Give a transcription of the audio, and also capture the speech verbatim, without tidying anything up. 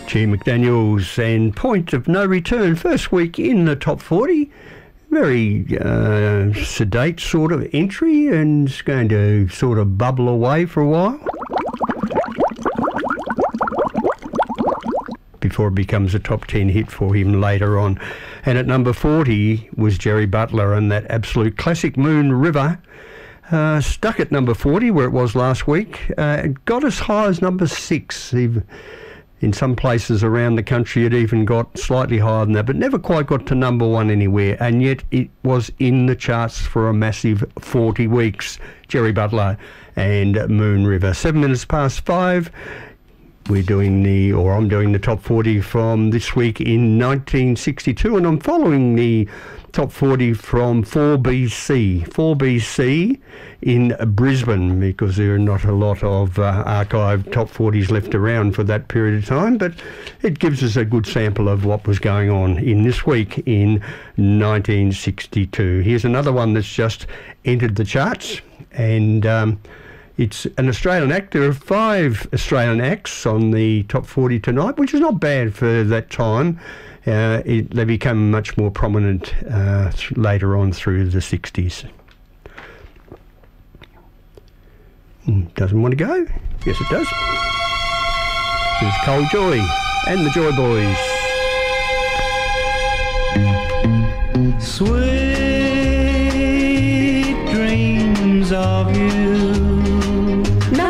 G McDaniels and Point of No Return. First week in the top forty. Very uh, sedate sort of entry, and it's going to sort of bubble away for a while before it becomes a top ten hit for him later on. And at number forty was Jerry Butler and that absolute classic Moon River. Uh, stuck at number forty where it was last week. Uh, it got as high as number six. Even in some places around the country it even got slightly higher than that, but never quite got to number one anywhere, and yet it was in the charts for a massive forty weeks. Jerry Butler and Moon River. Seven minutes past five. We're doing the, or I'm doing the top forty from this week in nineteen sixty-two, and I'm following the top forty from four B C. four B C in Brisbane, because there are not a lot of uh, archived top forties left around for that period of time, but it gives us a good sample of what was going on in this week in nineteen sixty-two. Here's another one that's just entered the charts, and um, it's an Australian act. There are five Australian acts on the top forty tonight, which is not bad for that time. Uh, it, they become much more prominent uh, th- later on through the sixties. Mm, doesn't want to go? Yes, it does. There's Cold Joy and the Joy Boys. Sweet.